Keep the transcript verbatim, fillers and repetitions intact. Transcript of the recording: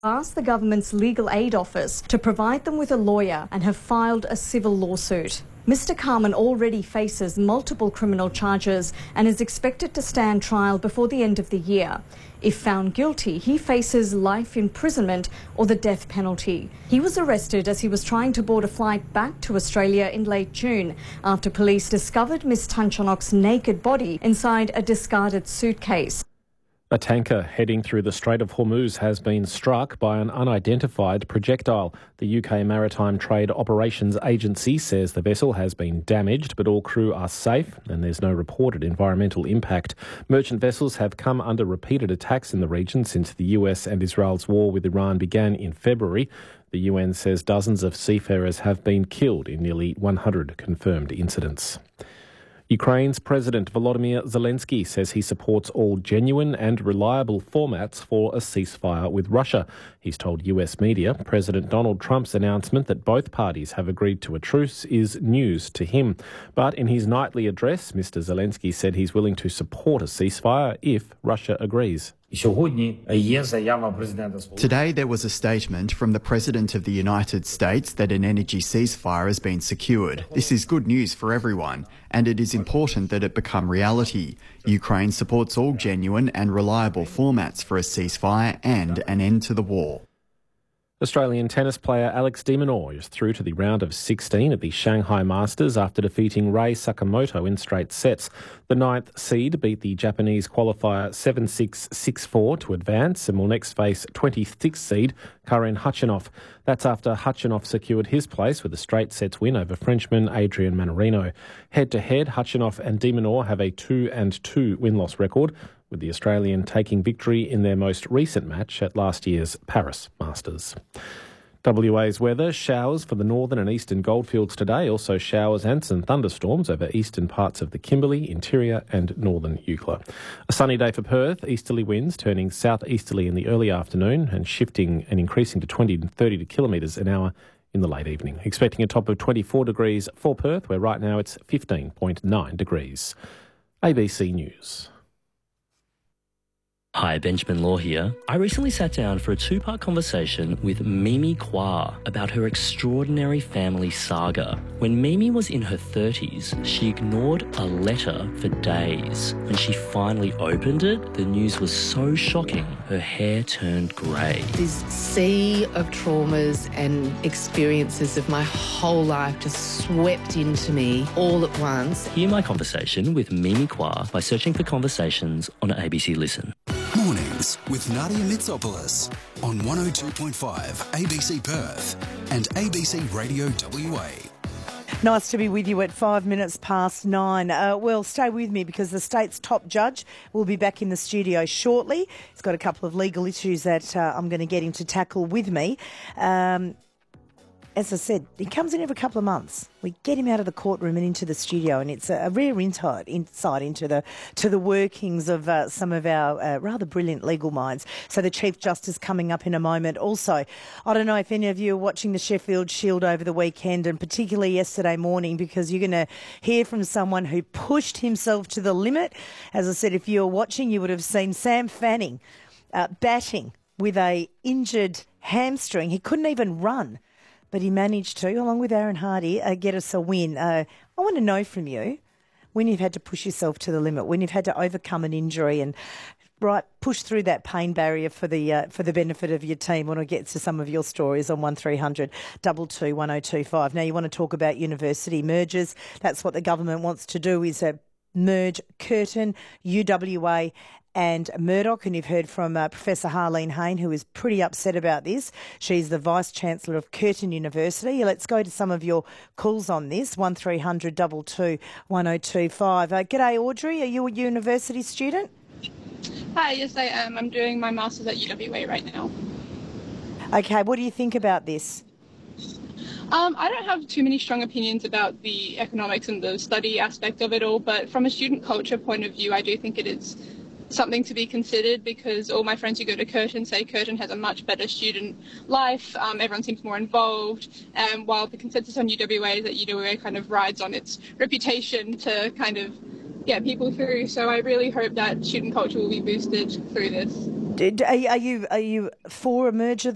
asked the government's legal aid office to provide them with a lawyer and have filed a civil lawsuit. Mister Carman already faces multiple criminal charges and is expected to stand trial before the end of the year. If found guilty, he faces life imprisonment or the death penalty. He was arrested as he was trying to board a flight back to Australia in late June after police discovered Miss Tanchanok's naked body inside a discarded suitcase. A tanker heading through the Strait of Hormuz has been struck by an unidentified projectile. The U K Maritime Trade Operations Agency says the vessel has been damaged, but all crew are safe and there's no reported environmental impact. Merchant vessels have come under repeated attacks in the region since the U S and Israel's war with Iran began in February. The U N says dozens of seafarers have been killed in nearly one hundred confirmed incidents. Ukraine's President Volodymyr Zelensky says he supports all genuine and reliable formats for a ceasefire with Russia. He's told U S media President Donald Trump's announcement that both parties have agreed to a truce is news to him. But in his nightly address, Mister Zelensky said he's willing to support a ceasefire if Russia agrees. Today there was a statement from the President of the United States that an energy ceasefire has been secured. This is good news for everyone, and it is important that it become reality. Ukraine supports all genuine and reliable formats for a ceasefire and an end to the war. Australian tennis player Alex de Minaur is through to the round of sixteen at the Shanghai Masters after defeating Rei Sakamoto in straight sets. The ninth seed beat the Japanese qualifier seven six, six four to advance and will next face twenty-sixth seed Karen Khachanov. That's after Khachanov secured his place with a straight sets win over Frenchman Adrian Mannarino. Head-to-head, Khachanov and de Minaur have a two and two win-loss record, with the Australian taking victory in their most recent match at last year's Paris Masters. W A's weather, showers for the northern and eastern goldfields today, also showers and some thunderstorms over eastern parts of the Kimberley, interior and northern Eucla. A sunny day for Perth, easterly winds turning southeasterly in the early afternoon and shifting and increasing to twenty to thirty kilometres an hour in the late evening. Expecting a top of twenty-four degrees for Perth, where right now it's fifteen point nine degrees. A B C News. Hi, Benjamin Law here. I recently sat down for a two-part conversation with Mimi Kwa about her extraordinary family saga. When Mimi was in her thirties, she ignored a letter for days. When she finally opened it, the news was so shocking, her hair turned grey. This sea of traumas and experiences of my whole life just swept into me all at once. Hear my conversation with Mimi Kwa by searching for Conversations on A B C Listen. Mornings with Nadia Mitsopoulos on one oh two point five A B C Perth and A B C Radio W A. Nice to be with you at five minutes past nine. Uh, well, stay with me because the state's top judge will be back in the studio shortly. He's got a couple of legal issues that uh, I'm going to get him to tackle with me. Um, As I said, he comes in every couple of months. We get him out of the courtroom and into the studio, and it's a, a rare insight, insight into the to the workings of uh, some of our uh, rather brilliant legal minds. So the Chief Justice coming up in a moment. Also, I don't know if any of you are watching the Sheffield Shield over the weekend, and particularly yesterday morning, because you're going to hear from someone who pushed himself to the limit. As I said, if you were watching, you would have seen Sam Fanning uh, batting with a injured hamstring. He couldn't even run. But he managed to, along with Aaron Hardy, uh, get us a win. Uh, I want to know from you when you've had to push yourself to the limit, when you've had to overcome an injury and right push through that pain barrier for the uh, for the benefit of your team. When I get to some of your stories on one three hundred two two one oh two five. Now you want to talk about university mergers. That's what the government wants to do, is uh, merge Curtin, U W A and Murdoch, and you've heard from uh, Professor Harleen Hayne, who is pretty upset about this. She's the Vice-Chancellor of Curtin University. Let's go to some of your calls on this, one three hundred two two one oh two five. Uh, g'day, Audrey. Are you a university student? Hi, yes I am. I'm doing my Masters at U W A right now. Okay, what do you think about this? Um, I don't have too many strong opinions about the economics and the study aspect of it all, but from a student culture point of view, I do think it is something to be considered, because all my friends who go to Curtin say Curtin has a much better student life. Um, everyone seems more involved, and while the consensus on U W A is that U W A kind of rides on its reputation to kind of get people through. So I really hope that student culture will be boosted through this. Are you are you for a merger?